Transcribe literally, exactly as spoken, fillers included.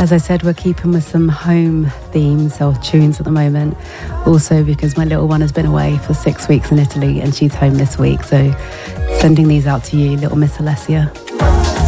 As I said, we're keeping with some home themes or tunes at the moment. Also because my little one has been away for six weeks in Italy and she's home this week. So sending these out to you, little Miss Alessia.